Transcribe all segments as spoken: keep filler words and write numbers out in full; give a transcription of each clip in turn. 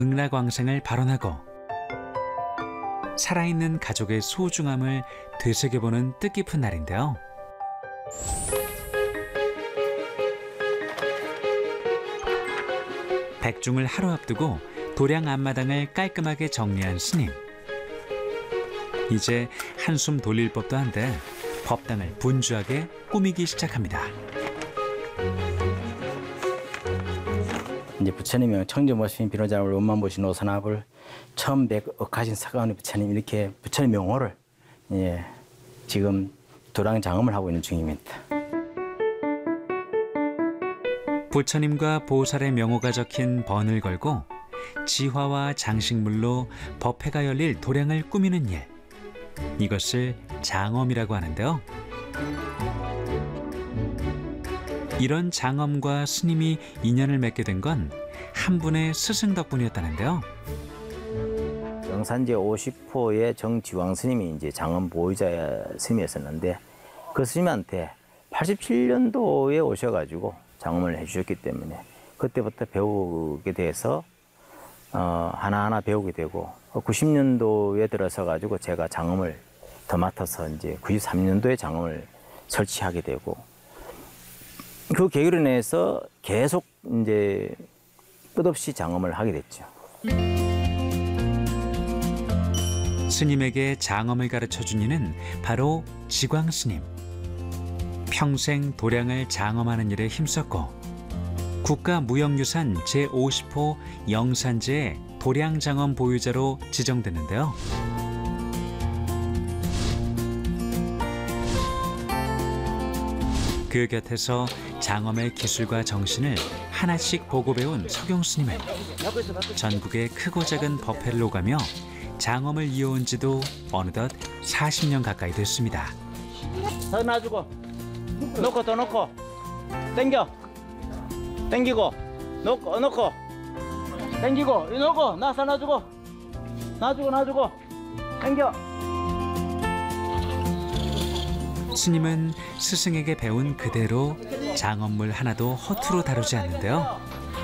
극락왕생을 발언하고 살아있는 가족의 소중함을 되새겨보는 뜻깊은 날인데요. 백중을 하루 앞두고 도량 앞마당을 깔끔하게 정리한 스님. 이제 한숨 돌릴 법도 한데 법당을 분주하게 꾸미기 시작합니다. 이제 부처님이 청정 모신 비로자를 원만 보신 오선합을 천백억하신 사가모니 부처님 이렇게 부처님 명호를 예, 지금 도량 장엄을 하고 있는 중입니다. 부처님과 보살의 명호가 적힌 번을 걸고 지화와 장식물로 법회가 열릴 도량을 꾸미는 일. 이것을 장엄이라고 하는데요. 이런 장엄과 스님이 인연을 맺게 된 건 한 분의 스승 덕분이었다는데요. 영산제 오십 호의 정지왕 스님이 이제 장엄 보유자 스님이었었는데 그 스님한테 팔십칠 년도에 오셔가지고 장엄을 해주셨기 때문에 그때부터 배우게 돼서 어, 하나하나 배우게 되고 구십 년도에 들어서 가지고 제가 장엄을 더 맡아서 이제 구십삼 년도에 장엄을 설치하게 되고 그 계기로 인해서 계속 이제 끝없이 장엄을 하게 됐죠. 스님에게 장엄을 가르쳐준 이는 바로 지광 스님. 평생 도량을 장엄하는 일에 힘썼고 국가무형유산 제오십 호 영산제의 도량장엄 보유자로 지정됐는데요. 그 곁에서 장엄의 기술과 정신을 하나씩 보고 배운 석용 스님은 전국의 크고 작은 법회를 오가며 장엄을 이어온 지도 어느덧 사십 년 가까이 됐습니다. 더 놔주고 놓고 더 놓고 당겨 당기고 놓고 놓고 당기고 놓고 나서 놔주고 놔주고 놔주고 당겨. 스님은 스승에게 배운 그대로 장엄물 하나도 허투루 다루지 않는데요.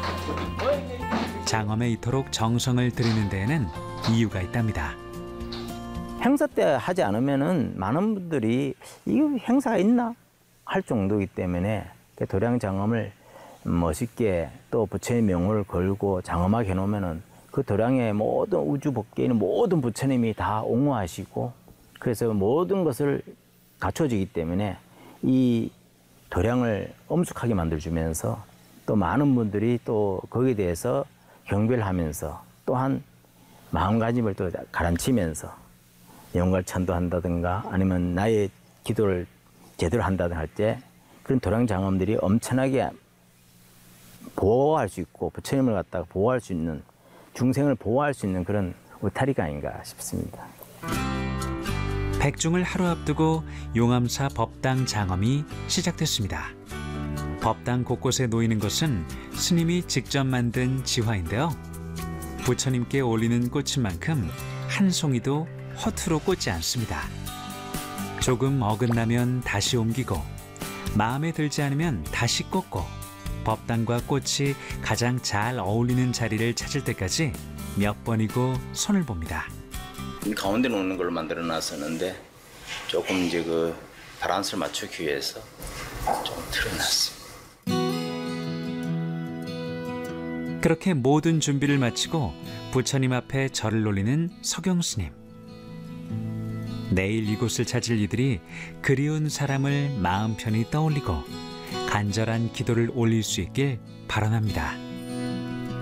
장엄에 이토록 정성을 들이는 데에는 이유가 있답니다. 행사 때 하지 않으면은 많은 분들이 이 행사가 있나 할 정도이기 때문에 도량 장엄을 멋있게 또 부처의 명호를 걸고 장엄하게 해놓으면은 그 도량의 모든 우주 법계에 있는 모든 부처님이 다 옹호하시고 그래서 모든 것을 갖춰지기 때문에 이 도량을 엄숙하게 만들어주면서 또 많은 분들이 또 거기에 대해서 경배를 하면서 또한 마음가짐을 또 가라앉히면서 영광을 천도한다든가 아니면 나의 기도를 제대로 한다든가 할 때 그런 도량 장엄들이 엄청나게 보호할 수 있고 부처님을 갖다가 보호할 수 있는 중생을 보호할 수 있는 그런 울타리가 아닌가 싶습니다. 백중을 하루 앞두고 용암사 법당 장엄이 시작됐습니다. 법당 곳곳에 놓이는 것은 스님이 직접 만든 지화인데요. 부처님께 올리는 꽃인 만큼 한 송이도 허투루 꽂지 않습니다. 조금 어긋나면 다시 옮기고 마음에 들지 않으면 다시 꽂고 법당과 꽃이 가장 잘 어울리는 자리를 찾을 때까지 몇 번이고 손을 봅니다. 가운데 놓는 걸로 만들어 놨었는데 조금 이제 그 바란스를 맞추기 위해서 좀 틀어놨습니다. 그렇게 모든 준비를 마치고 부처님 앞에 절을 올리는 석용 스님. 내일 이곳을 찾을 이들이 그리운 사람을 마음 편히 떠올리고 간절한 기도를 올릴 수 있길 바라랍니다.